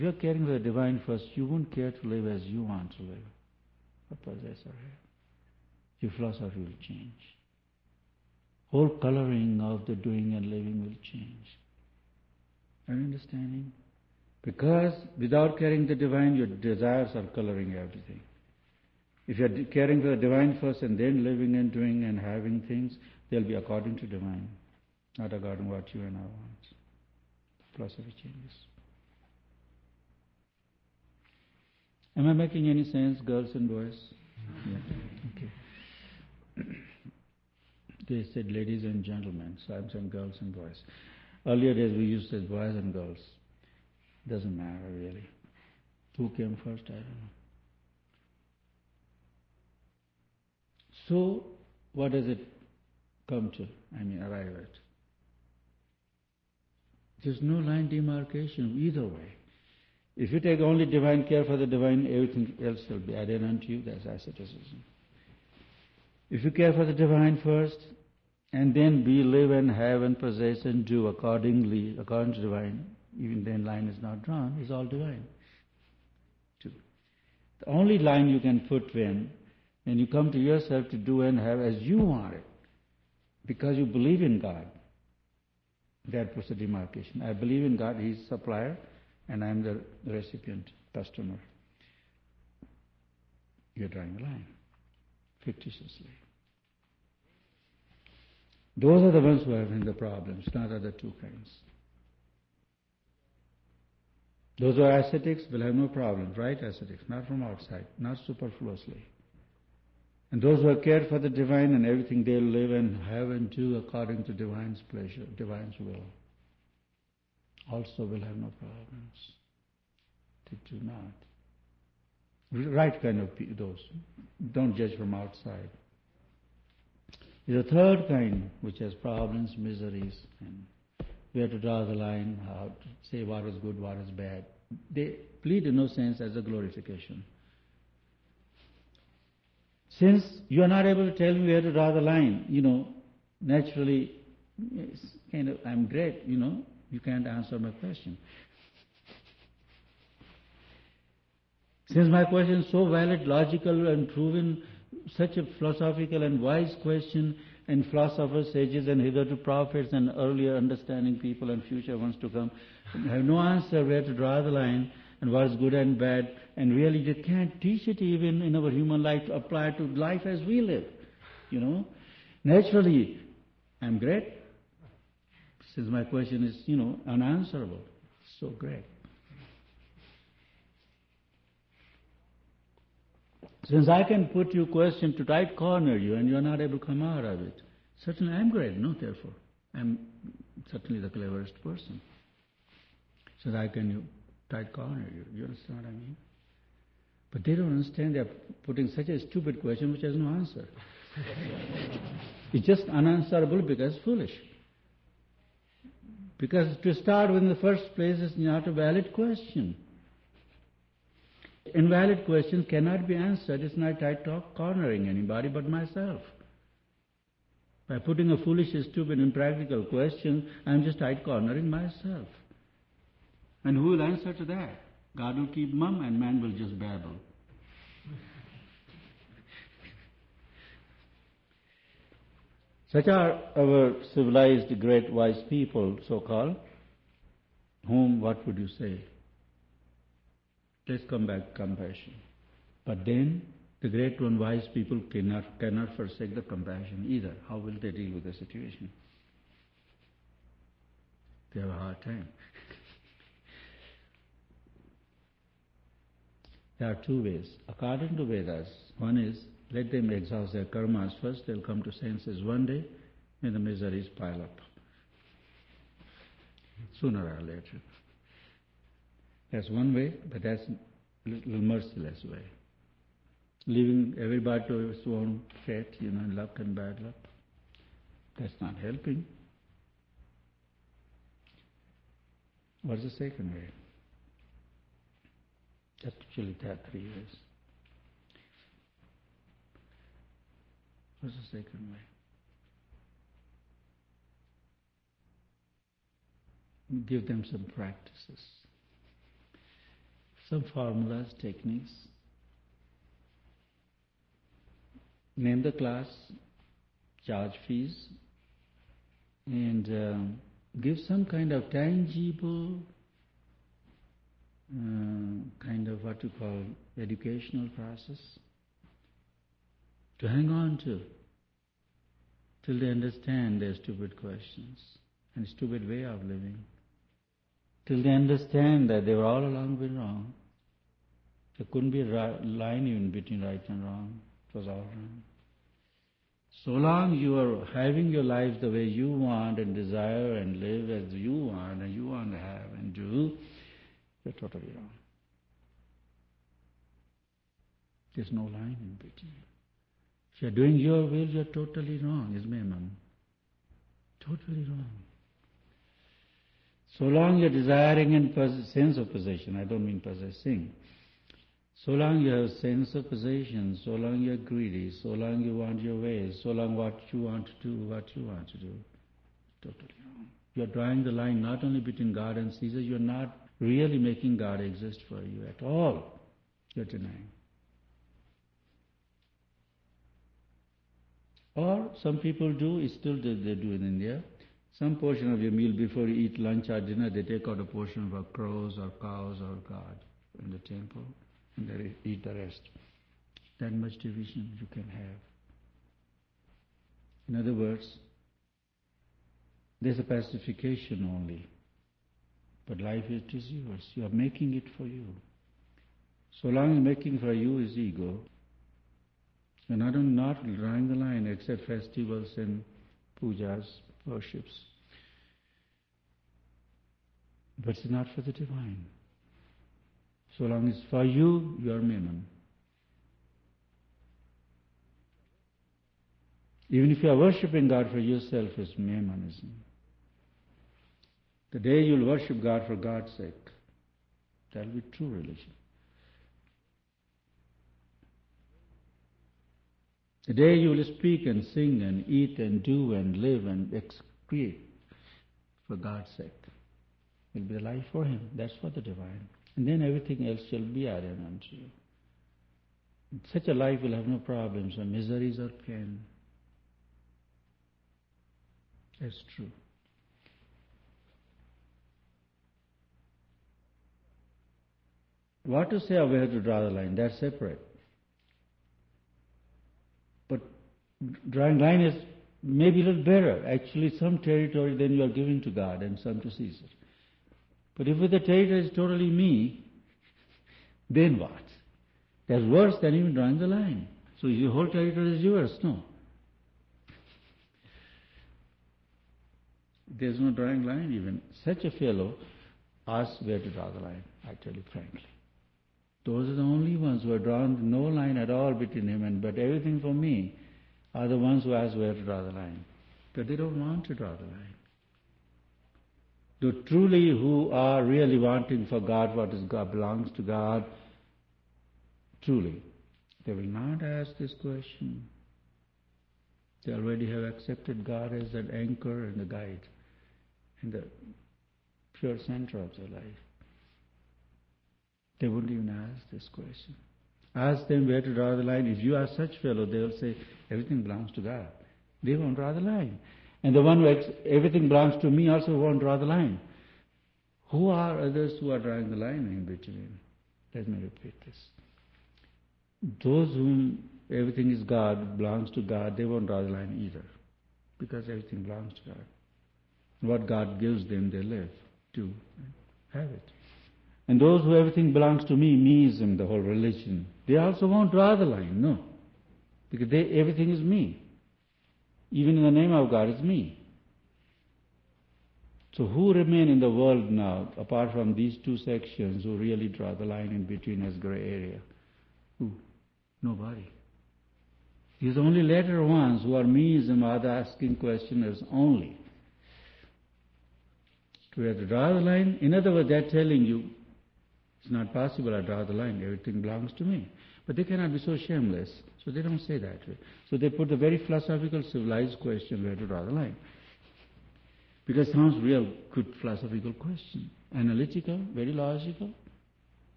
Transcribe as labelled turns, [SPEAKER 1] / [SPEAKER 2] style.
[SPEAKER 1] If you're caring for the divine first, you won't care to live as you want to live. Or possess or have. Your philosophy will change. Whole coloring of the doing and living will change. Are you understanding? Because without caring the divine, your desires are coloring everything. If you're caring for the divine first and then living and doing and having things, they'll be according to divine, not according to what you and I want. Philosophy changes. Am I making any sense, girls and boys? Yeah. Okay. They said ladies and gentlemen, so I'm saying girls and boys. Earlier days we used to say boys and girls. Doesn't matter really. Who came first, I don't know. So, what does it come to? Arrive at? There's no line demarcation either way. If you take only divine care for the divine, everything else will be added unto you. That's asceticism. If you care for the divine first, and then be, live and have and possess and do accordingly, according to divine, even then line is not drawn, it's all divine. Two. The only line you can put when you come to yourself to do and have as you want it, because you believe in God, that puts the demarcation. I believe in God, He's supplier, and I'm the recipient, customer. You're drawing a line, fictitiously. Those are the ones who are having the problems, not other two kinds. Those who are ascetics will have no problems, right? Ascetics, not from outside, not superfluously. And those who have cared for the divine and everything they'll live and have and do according to divine's pleasure, divine's will, also will have no problems. They do not. Right kind of those. Don't judge from outside. There's a third kind which has problems, miseries, and where to draw the line, how to say what is good, what is bad. They plead in no sense as a glorification. Since you are not able to tell me where to draw the line, naturally, it's kind of, I'm great, you can't answer my question. Since my question is so valid, logical and proven, such a philosophical and wise question, and philosophers, sages and hitherto prophets and earlier understanding people and future ones to come have no answer where to draw the line and what is good and bad, and really they can't teach it even in our human life to apply to life as we live. Naturally, I'm great. Since my question is, unanswerable. So great. Since I can put you question to tight corner you and you are not able to come out of it, certainly I'm great, no, therefore. I'm certainly the cleverest person. So I can tight corner you. You understand what I mean? But they don't understand. They're putting such a stupid question which has no answer. It's just unanswerable because it's foolish. Because to start with in the first place is not a valid question. Invalid questions cannot be answered. It's not tight cornering anybody but myself. By putting a foolish, stupid, impractical question, I'm just tight cornering myself. And who will answer to that? God will keep mum and man will just babble. Such are our civilized, great, wise people, so-called, whom, what would you say? Let's come back to compassion. But then, the great one, wise people cannot forsake the compassion either. How will they deal with the situation? They have a hard time. There are two ways. According to Vedas, one is, let them exhaust their karmas first, they'll come to senses one day, and the miseries pile up. Sooner or later. That's one way, but that's a little merciless way. Leaving everybody to his own fate, luck and bad luck. That's not helping. What's the second way? Actually, there are three ways. What's the second way? Give them some practices. some formulas, techniques. Name the class, charge fees, and give some kind of tangible, kind of what you call educational process to hang on to till they understand their stupid questions and stupid way of living, till they understand that they were all along been wrong. There couldn't be a line even between right and wrong. It was all wrong. So long you are having your life the way you want and desire and live as you want to have and do, you're totally wrong. There's no line in between. If you're doing your will, you're totally wrong, is Ma'am. Totally wrong. So long you're desiring and sense of possession, I don't mean possessing. So long you have sense of possession, so long you're greedy, so long you want your ways, so long what you want to do, totally wrong. You're drawing the line not only between God and Caesar, you're not really making God exist for you at all. You're denying. Or some people do, still they do in India. Some portion of your meal before you eat lunch or dinner, they take out a portion for crows or cows or God in the temple. And they eat the rest. That much division you can have. In other words, there's a pacification only. But life it is yours. You are making it for you. So long as making for you is ego, you're not drawing the line except festivals and pujas, worships. But it's not for the divine. So long as for you, you are Mammon. Even if you are worshipping God for yourself, it's Mammonism. The day you'll worship God for God's sake, that'll be true religion. The day you will speak and sing and eat and do and live and create for God's sake, will be the life for Him. That's for the divine. And then everything else shall be added unto you. Such a life will have no problems or miseries or pain. That's true. What to say of where to draw the line, that's separate. But drawing line is maybe a little better. Actually, some territory then you are giving to God and some to Caesar. But if the territory is totally me, then what? That's worse than even drawing the line. So your whole territory is yours, no? There's no drawing line even. Such a fellow asks where to draw the line, I tell you frankly. Those are the only ones who are drawn no line at all between him but everything for me are the ones who ask where to draw the line. But they don't want to draw the line. The truly who are really wanting for God what is God belongs to God, truly, they will not ask this question. They already have accepted God as an anchor and a guide and the pure center of their life. They wouldn't even ask this question. Ask them where to draw the line. If you are such fellow, they will say, everything belongs to God. They won't draw the line. And the one who everything belongs to me also won't draw the line. Who are others who are drawing the line in between? Let me repeat this. Those whom everything is God, belongs to God, they won't draw the line either. Because everything belongs to God. What God gives them, they live to have it. And those who everything belongs to me, meism, the whole religion, they also won't draw the line, no. Because everything is me. Even in the name of God, it's me. So who remain in the world now, apart from these two sections, who really draw the line in between as gray area? Who? Nobody. These only later ones who are meism are the asking questioners only. To have to draw the line, in other words, they're telling you, it's not possible I draw the line, everything belongs to me. But they cannot be so shameless, so they don't say that way. So they put a very philosophical, civilized question where to draw the line. Because it sounds real good philosophical question. Analytical, very logical.